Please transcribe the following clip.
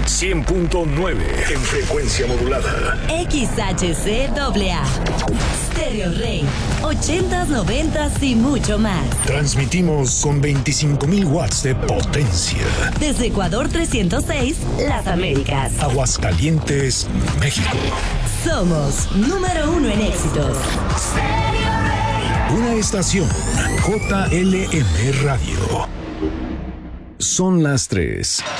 100.9 en frecuencia modulada. XHCAA. Stereo Rey. 80s, 90s y mucho más. Transmitimos con 25,000 watts de potencia. Desde Ecuador 306, Las Américas. Aguascalientes, México. Somos número 1 en éxitos. Una estación JLM Radio. Son las 3.